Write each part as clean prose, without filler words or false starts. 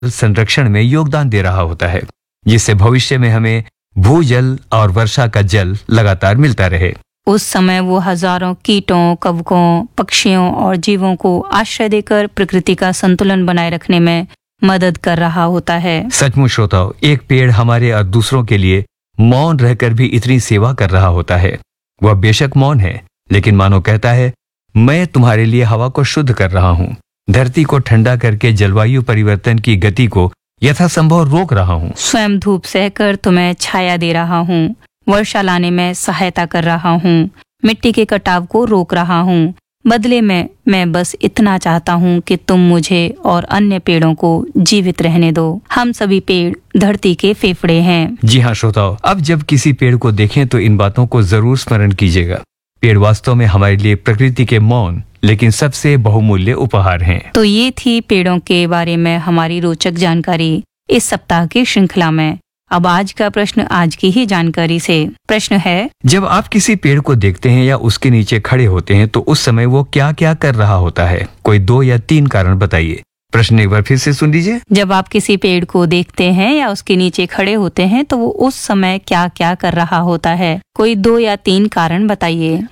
संरक्षण में योगदान दे रहा होता है, जिससे भविष्य में हमें भूजल और वर्षा का जल लगातार मिलता रहे। उस समय वो हजारों कीटों, कवकों, पक्षियों और जीवों को आश्रय देकर प्रकृति का संतुलन बनाए रखने में मदद कर रहा होता है। सचमुच श्रोताओ, एक पेड़ हमारे और दूसरों के लिए मौन रहकर भी इतनी सेवा कर रहा होता है। वह बेशक मौन है, लेकिन मानो कहता है, मैं तुम्हारे लिए हवा को शुद्ध कर रहा हूँ, धरती को ठंडा करके जलवायु परिवर्तन की गति को यथासंभव रोक रहा हूँ। स्वयं धूप सहकर तुम्हें छाया दे रहा हूँ, वर्षा लाने में सहायता कर रहा हूँ, मिट्टी के कटाव को रोक रहा हूँ। बदले में मैं बस इतना चाहता हूँ कि तुम मुझे और अन्य पेड़ों को जीवित रहने दो। हम सभी पेड़ धरती के फेफड़े हैं। जी हाँ श्रोताओ, अब जब किसी पेड़ को देखें तो इन बातों को जरूर स्मरण कीजिएगा। पेड़ वास्तव में हमारे लिए प्रकृति के मौन लेकिन सबसे बहुमूल्य उपहार हैं। तो ये थी पेड़ों के बारे में हमारी रोचक जानकारी इस सप्ताह की श्रृंखला में। अब आज का प्रश्न आज की ही जानकारी से। प्रश्न है, जब आप किसी पेड़ को देखते हैं या उसके नीचे खड़े होते हैं तो उस समय वो क्या क्या कर रहा होता है? कोई 2 या 3 कारण बताइए। प्रश्न एक बार फिर से सुन लीजिए। जब आप किसी पेड़ को देखते हैं या उसके नीचे खड़े होते हैं तो वो उस समय क्या क्या कर रहा होता है? कोई 2 या 3 कारण बताइए।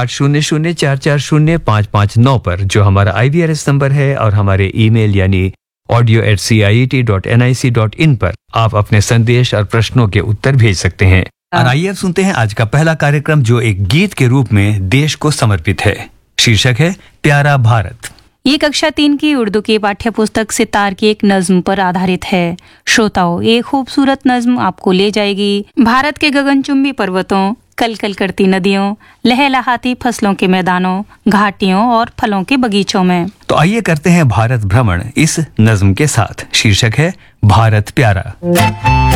8800440559 पर जो हमारा IVRS नंबर है और हमारे ईमेल यानी audio@ciet.nic.in पर आप अपने संदेश और प्रश्नों के उत्तर भेज सकते हैं। और आइए अब सुनते हैं आज का पहला कार्यक्रम जो एक गीत के रूप में देश को समर्पित है। शीर्षक है प्यारा भारत। ये कक्षा 3 की उर्दू की पाठ्य पुस्तक सितार की एक नज्म पर आधारित है। श्रोताओं, ये खूबसूरत नज्म आपको ले जाएगी भारत के गगनचुंबी पर्वतों, कलकल करती नदियों, लहलहाती फसलों के मैदानों, घाटियों और फलों के बगीचों में। तो आइए करते हैं भारत भ्रमण इस नज्म के साथ। शीर्षक है भारत प्यारा।